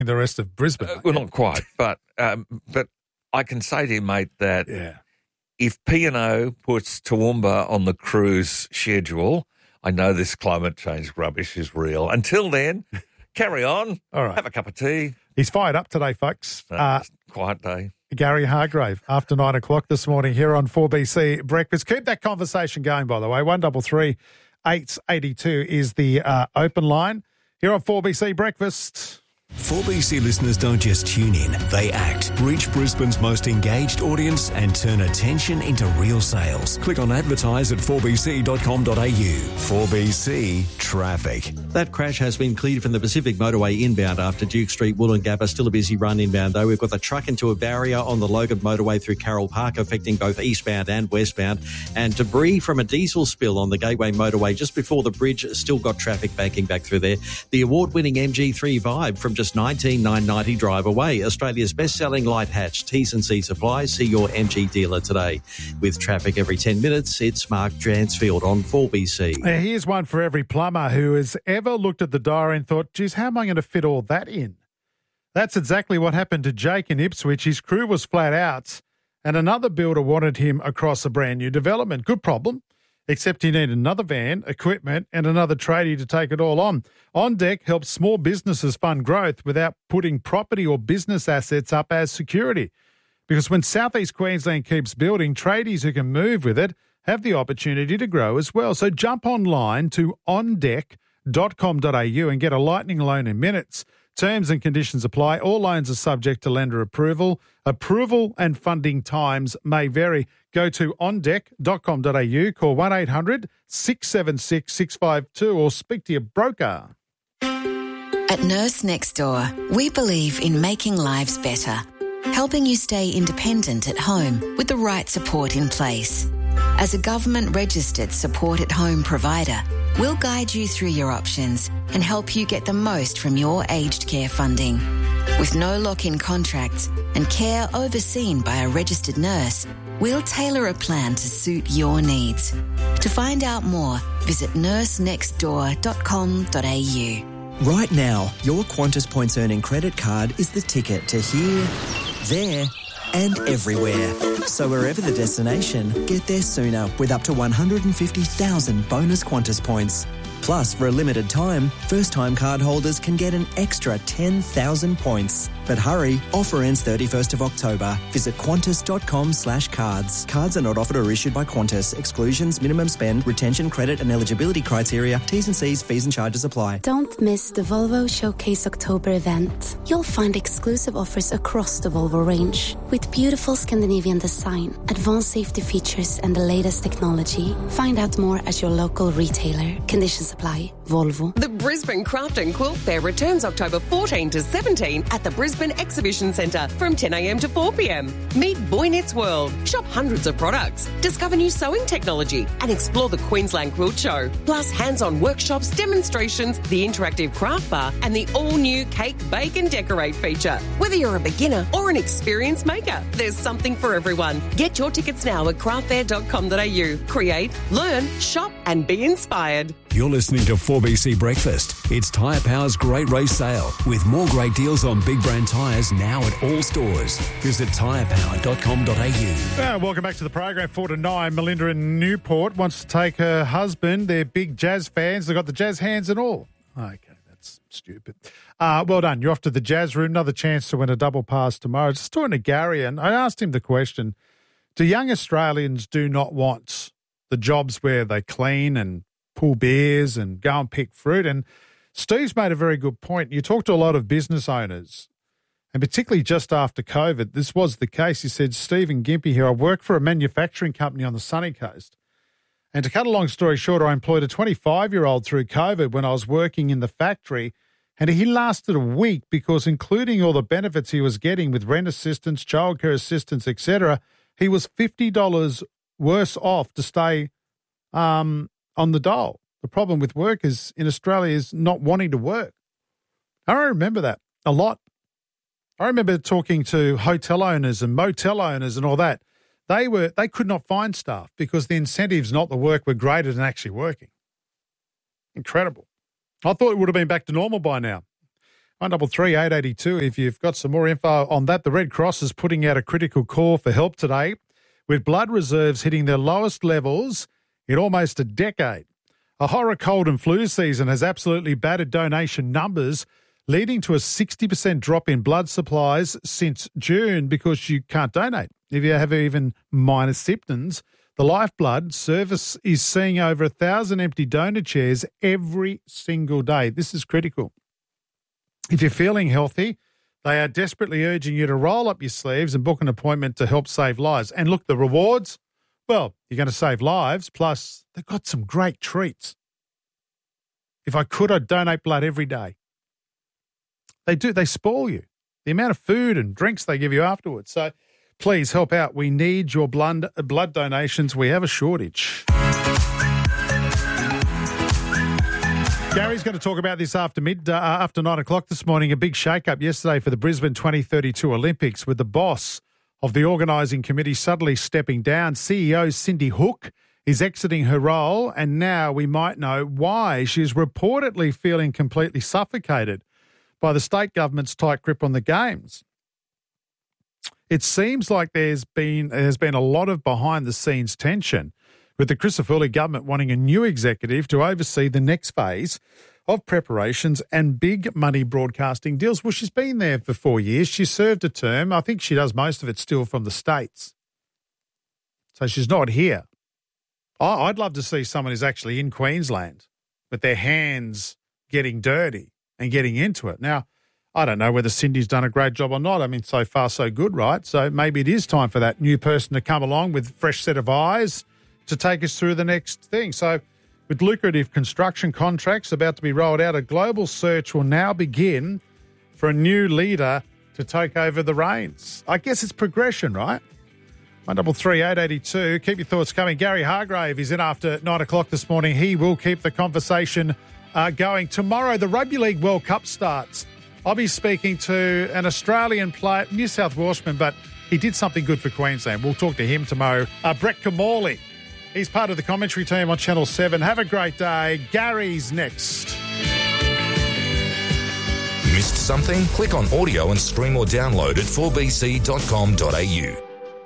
the rest of Brisbane. Well, not quite, but I can say to you, mate, that if P&O puts Toowoomba on the cruise schedule, I know this climate change rubbish is real. Until then, carry on. All right. Have a cup of tea. He's fired up today, folks. Quiet day. Gary Hargrave, after 9 o'clock this morning here on 4BC Breakfast. Keep that conversation going, by the way. 133 882 is the open line here on 4BC Breakfast. 4BC listeners don't just tune in, they act. Reach Brisbane's most engaged audience and turn attention into real sales. Click on advertise at 4bc.com.au. 4BC Traffic. That crash has been cleared from the Pacific Motorway inbound after Duke Street, Wollongabba. Still a busy run inbound, though. We've got the truck into a barrier on the Logan Motorway through Carroll Park, affecting both eastbound and westbound. And debris from a diesel spill on the Gateway Motorway just before the bridge. Still got traffic banking back through there. The award-winning MG3 Vibe from just $19,990 drive away. Australia's best-selling light hatch. T's and C's apply. See your MG dealer today. With traffic every 10 minutes, it's Mark Dransfield on 4BC. Here's one for every plumber who has ever looked at the diary and thought, geez, how am I going to fit all that in? That's exactly what happened to Jake in Ipswich. His crew was flat out and another builder wanted him across a brand new development. Good problem, except he needed another van, equipment and another tradie to take it all on. On Deck helps small businesses fund growth without putting property or business assets up as security. Because when South East Queensland keeps building, tradies who can move with it have the opportunity to grow as well. So jump online to ondeck.com.au and get a lightning loan in minutes. Terms and conditions apply. All loans are subject to lender approval. Approval and funding times may vary. Go to ondeck.com.au, call 1-800-676-652 or speak to your broker. At Nurse Next Door, we believe in making lives better, helping you stay independent at home with the right support in place. As a government-registered support-at-home provider, we'll guide you through your options and help you get the most from your aged care funding. With no lock-in contracts and care overseen by a registered nurse, we'll tailor a plan to suit your needs. To find out more, visit nursenextdoor.com.au. Right now, your Qantas Points Earning credit card is the ticket to here, there and everywhere. So wherever the destination, get there sooner with up to 150,000 bonus Qantas points. Plus, for a limited time, first-time card holders can get an extra 10,000 points. But hurry, offer ends 31st of October. Visit qantas.com/cards. Cards are not offered or issued by Qantas. Exclusions, minimum spend, retention, credit and eligibility criteria, T's and C's, fees and charges apply. Don't miss the Volvo Showcase October event. You'll find exclusive offers across the Volvo range. With beautiful Scandinavian design, advanced safety features and the latest technology. Find out more at your local retailer. Conditions apply. Volvo. The Brisbane Craft and Quilt Fair returns October 14 to 17 at the Brisbane Exhibition Centre from 10 a.m. to 4 p.m. Meet Boy Knits World, shop hundreds of products, discover new sewing technology and explore the Queensland Quilt Show. Plus hands-on workshops, demonstrations, the interactive craft bar and the all-new Cake, Bake and Decorate feature. Whether you're a beginner or an experienced maker, there's something for everyone. Get your tickets now at craftfair.com.au. Create, learn, shop and be inspired. You're listening to 4BC Breakfast. It's Tyre Power's Great Race Sale with more great deals on big brand tyres now at all stores. Visit tyrepower.com.au. Welcome back to the program, 4 to 9. Melinda in Newport wants to take her husband. They're big Jazz fans. They've got the Jazz hands and all. Okay, that's stupid. Well done. You're off to the Jazz room. Another chance to win a double pass tomorrow. Just talking to Gary, and I asked him the question, do young Australians do not want the jobs where they clean and pull beers and go and pick fruit? And Steve's made a very good point. You talk to a lot of business owners, and particularly just after COVID, this was the case. He said, Stephen Gimpy here, I work for a manufacturing company on the sunny coast. And to cut a long story short, I employed a 25-year-old through COVID when I was working in the factory, and he lasted a week because, including all the benefits he was getting with rent assistance, childcare assistance, etc., he was $50 worse off to stay on the dole. The problem with work is in Australia is not wanting to work. I remember that a lot. I remember talking to hotel owners and motel owners and all that. They could not find staff because the incentives, not the work, were greater than actually working. Incredible. I thought it would have been back to normal by now. 133 882 if you've got some more info on that. The Red Cross is putting out a critical call for help today, with blood reserves hitting their lowest levels in almost a decade. A horror cold and flu season has absolutely battered donation numbers, leading to a 60% drop in blood supplies since June because you can't donate. If you have even minor symptoms, the Lifeblood service is seeing over 1,000 empty donor chairs every single day. This is critical. If you're feeling healthy, they are desperately urging you to roll up your sleeves and book an appointment to help save lives. And look, the rewards, well, you're going to save lives, plus they've got some great treats. If I could, I'd donate blood every day. They do. They spoil you. The amount of food and drinks they give you afterwards. So please help out. We need your blood donations. We have a shortage. Gary's going to talk about this after 9 o'clock this morning. A big shake-up yesterday for the Brisbane 2032 Olympics, with the boss of the organising committee suddenly stepping down. CEO Cindy Hook is exiting her role, and now we might know why. She's reportedly feeling completely suffocated by the state government's tight grip on the Games. It seems like there's been a lot of behind-the-scenes tension, with the Crisafulli government wanting a new executive to oversee the next phase of preparations and big money broadcasting deals. Well, she's been there for 4 years. She served a term. I think she does most of it still from the States. So she's not here. I'd love to see someone who's actually in Queensland with their hands getting dirty and getting into it. Now, I don't know whether Cindy's done a great job or not. I mean, so far so good, right? So maybe it is time for that new person to come along with a fresh set of eyes to take us through the next thing. So with lucrative construction contracts about to be rolled out, a global search will now begin for a new leader to take over the reins. I guess it's progression, right? 133 882. Keep your thoughts coming. Gary Hargrave is in after 9 o'clock this morning. He will keep the conversation going. Tomorrow, the Rugby League World Cup starts. I'll be speaking to an Australian player, New South Welshman, but he did something good for Queensland. We'll talk to him tomorrow. Brett Kamali. He's part of the commentary team on Channel 7. Have a great day. Gary's next. Missed something? Click on audio and stream or download at 4bc.com.au.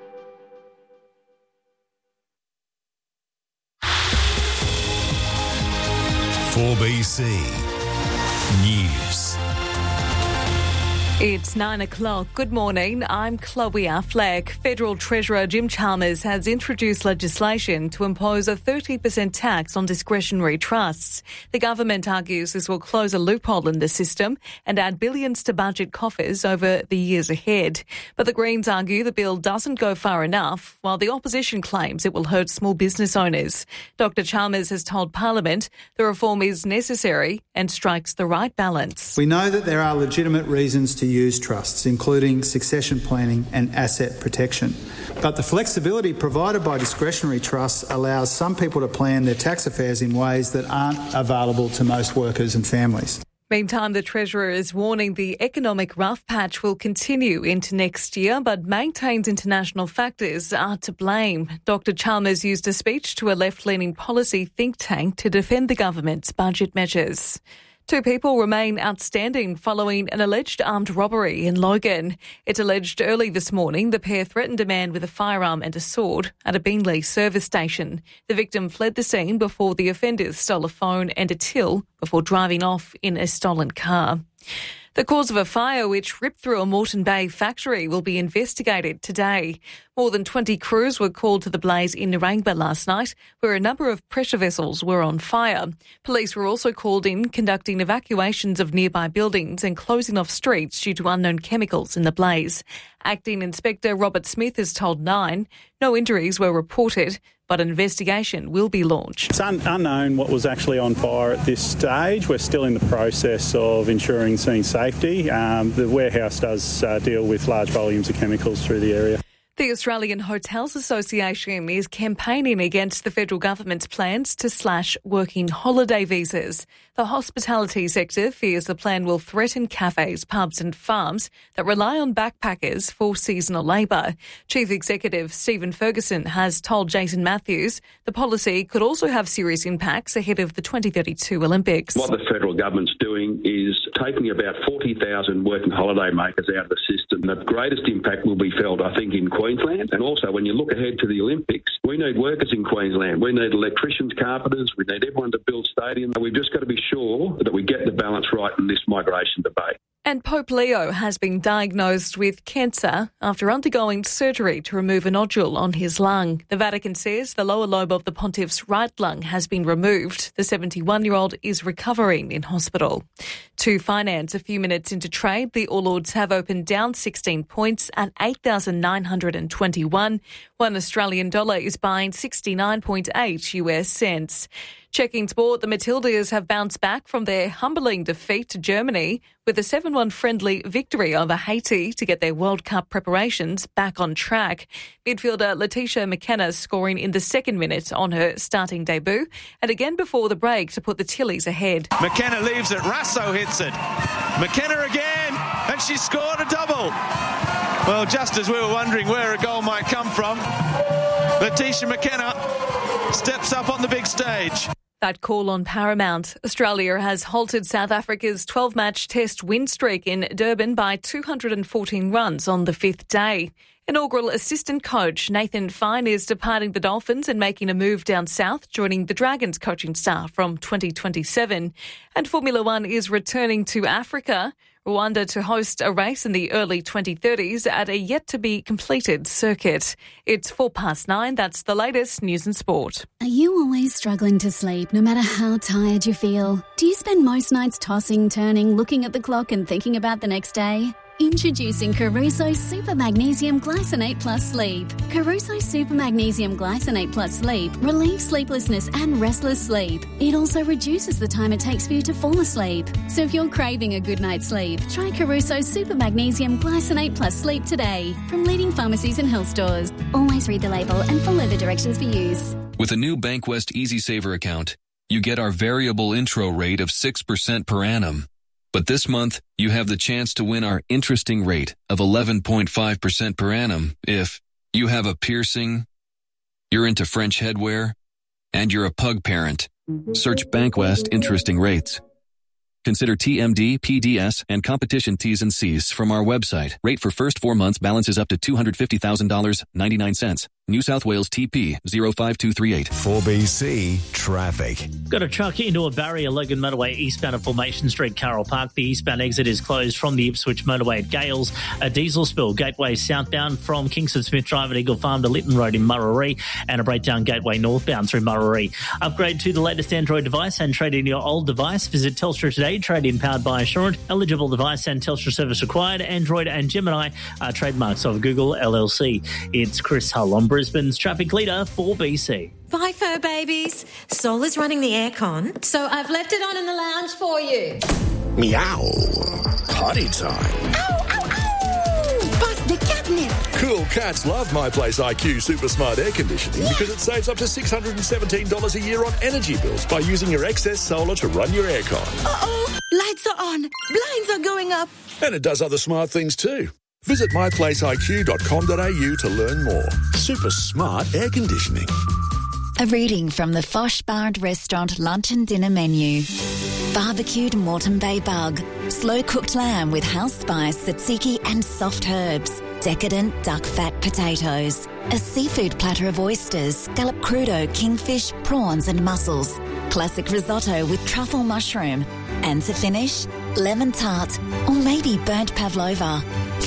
News. It's 9 o'clock. Good morning. I'm Chloe Affleck. Federal Treasurer Jim Chalmers has introduced legislation to impose a 30% tax on discretionary trusts. The government argues this will close a loophole in the system and add billions to budget coffers over the years ahead. But the Greens argue the bill doesn't go far enough, while the opposition claims it will hurt small business owners. Dr. Chalmers has told Parliament the reform is necessary and strikes the right balance. We know that there are legitimate reasons to use trusts, including succession planning and asset protection. But the flexibility provided by discretionary trusts allows some people to plan their tax affairs in ways that aren't available to most workers and families. Meantime, the Treasurer is warning the economic rough patch will continue into next year, but maintains international factors are to blame. Dr. Chalmers used a speech to a left-leaning policy think tank to defend the government's budget measures. 2 people remain outstanding following an alleged armed robbery in Logan. It's alleged early this morning the pair threatened a man with a firearm and a sword at a Beenleigh service station. The victim fled the scene before the offenders stole a phone and a till before driving off in a stolen car. The cause of a fire which ripped through a Moreton Bay factory will be investigated today. More than 20 crews were called to the blaze in Narangba last night, where a number of pressure vessels were on fire. Police were also called in, conducting evacuations of nearby buildings and closing off streets due to unknown chemicals in the blaze. Acting Inspector Robert Smith has told Nine no injuries were reported, but an investigation will be launched. It's unknown what was actually on fire at this stage. We're still in the process of ensuring scene safety. The warehouse does deal with large volumes of chemicals through the area. The Australian Hotels Association is campaigning against the federal government's plans to slash working holiday visas. The hospitality sector fears the plan will threaten cafes, pubs and farms that rely on backpackers for seasonal labour. Chief Executive Stephen Ferguson has told Jason Matthews the policy could also have serious impacts ahead of the 2032 Olympics. What the federal government's doing is taking about 40,000 working holiday makers out of the system. The greatest impact will be felt, I think, in Queensland. And also, when you look ahead to the Olympics, we need workers in Queensland. We need electricians, carpenters. We need everyone to build stadiums. We've just got to be sure that we get the balance right in this migration debate. And Pope Leo has been diagnosed with cancer after undergoing surgery to remove a nodule on his lung. The Vatican says the lower lobe of the pontiff's right lung has been removed. The 71-year-old is recovering in hospital. To finance, a few minutes into trade, the All Ords have opened down 16 points at 8,921. One Australian dollar is buying 69.8 US cents. Checking sport, the Matildas have bounced back from their humbling defeat to Germany with a 7-1 friendly victory over Haiti to get their World Cup preparations back on track. Midfielder Letitia McKenna scoring in the second minute on her starting debut and again before the break to put the Tillies ahead. McKenna leaves it, Rasso hits it. McKenna again, and she scored a double. Well, just as we were wondering where a goal might come from, Letitia McKenna steps up on the big stage. That call on Paramount. Australia has halted South Africa's 12-match test win streak in Durban by 214 runs on the fifth day. Inaugural assistant coach Nathan Fine is departing the Dolphins and making a move down south, joining the Dragons coaching staff from 2027. And Formula One is returning to Africa, Rwanda, to host a race in the early 2030s at a yet-to-be-completed circuit. It's 9:04. That's the latest news and sport. Are you always struggling to sleep, no matter how tired you feel? Do you spend most nights tossing, turning, looking at the clock and thinking about the next day? Introducing Caruso Super Magnesium Glycinate Plus Sleep. Caruso Super Magnesium Glycinate Plus Sleep relieves sleeplessness and restless sleep. It also reduces the time it takes for you to fall asleep. So if you're craving a good night's sleep, try Caruso Super Magnesium Glycinate Plus Sleep today from leading pharmacies and health stores. Always read the label and follow the directions for use. With a new Bankwest EasySaver account, you get our variable intro rate of 6% per annum. But this month, you have the chance to win our interesting rate of 11.5% per annum if you have a piercing, you're into French headwear, and you're a pug parent. Search Bankwest Interesting Rates. Consider TMD, PDS, and competition T's and C's from our website. Rate for first 4 months balances up to $250,000.99. New South Wales TP 05238. 4BC Traffic. Got a truck into a barrier, Logan Motorway eastbound at Formation Street, Carroll Park. The eastbound exit is closed from the Ipswich Motorway at Gales. A diesel spill, Gateway southbound from Kingston Smith Drive at Eagle Farm to Lytton Road in Murree, and a breakdown Gateway northbound through Murree. Upgrade to the latest Android device and trade in your old device. Visit Telstra today. Trade in powered by Assurant. Eligible device and Telstra service required. Android and Gemini are trademarks of Google LLC. It's Chris Hull on Brisbane's traffic leader, 4BC. Bye, fur babies. Sol is running the aircon, so I've left it on in the lounge for you. Meow. Potty time. Ow, ow, ow! Bust the catnip. Cool cats love My Place IQ Super Smart Air Conditioning because it saves up to $617 a year on energy bills by using your excess solar to run your aircon. Uh-oh. Lights are on. Blinds are going up. And it does other smart things too. Visit myplaceiq.com.au to learn more. Super smart air conditioning. A reading from the Fosh Bar and Restaurant lunch and dinner menu. Barbecued Moreton Bay bug, slow-cooked lamb with house spice, tzatziki and soft herbs, decadent duck fat potatoes, a seafood platter of oysters, scallop crudo, kingfish, prawns and mussels, classic risotto with truffle mushroom, and to finish, lemon tart or maybe burnt pavlova.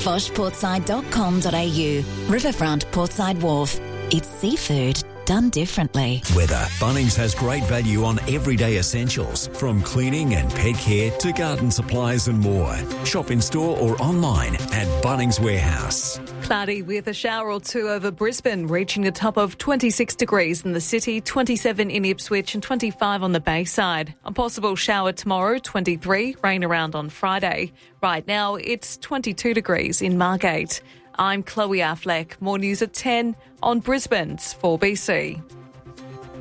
foshportside.com.au. Riverfront Portside Wharf. It's seafood done differently. Weather. Bunnings has great value on everyday essentials, from cleaning and pet care to garden supplies and more. Shop in store or online at Bunnings Warehouse. Cloudy with a shower or two over Brisbane, reaching a top of 26 degrees in the city, 27 in Ipswich and 25 on the Bayside. A possible shower tomorrow, 23, rain around on Friday. Right now, it's 22 degrees in Margate. I'm Chloe Affleck. More news at 10 on Brisbane's 4BC.